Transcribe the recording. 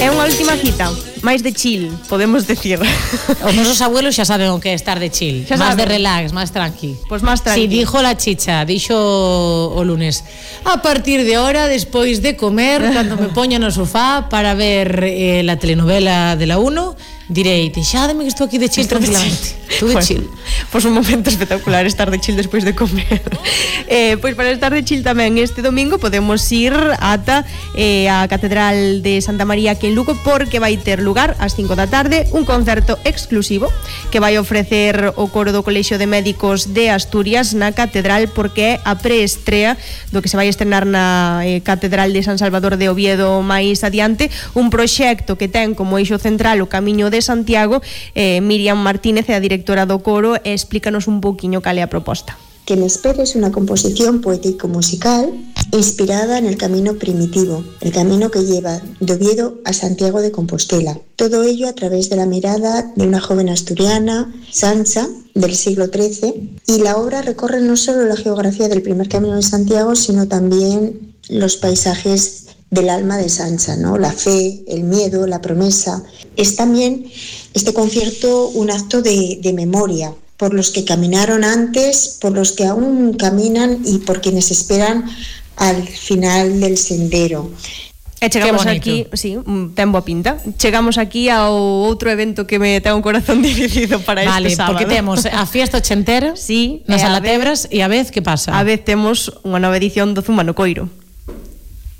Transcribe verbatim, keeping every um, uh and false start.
É unha última cita, máis de chill, podemos decir. Os nosos abuelos xa saben o que é estar de chill, Xa máis de saben. relax, máis tranqui. Pois máis tranqui. Si, dijo la chicha, dixo o lunes, a partir de ahora, despois de comer, cando me poña no sofá para ver eh, la telenovela de la uno, direi, deixádeme que estou aquí de chill tranquilamente. Tú de Bueno, chill. Pois un momento espectacular estar de chill despois de comer. eh, Pois para estar de chill tamén este domingo podemos ir ata eh, a Catedral de Santa María aquí en Lugo, porque vai ter lugar ás cinco da tarde un concerto exclusivo que vai ofrecer o coro do Colexio de Médicos de Asturias na Catedral, porque é a preestrea do que se vai estrenar na eh, Catedral de San Salvador de Oviedo máis adiante, un proxecto que ten como eixo central o Camiño de Santiago. eh, Miriam Martínez é a directora do coro e explícanos un pouquiño cal é a proposta. Que me esperes una composición poético-musical inspirada en el camino primitivo, el camino que lleva de Oviedo a Santiago de Compostela. Todo ello a través de la mirada de una joven asturiana, Sancha, del siglo trece, y la obra recorre no solo la geografía del primer camino de Santiago, sino también los paisajes del alma de Sancha, ¿no? La fe, el miedo, la promesa. Es también este concierto un acto de, de memoria por los que caminaron antes, por los que aún caminan y por quienes esperan al final del sendero. E chegamos aquí, sí, ten boa pinta. Chegamos aquí ao outro evento que me ten un corazón dividido para vale, este sábado. Vale, porque temos a fiesta ochentera, sí, nas Sala Alatebras, e a vez, que pasa? A vez temos unha nova edición do Zumba no Coiro.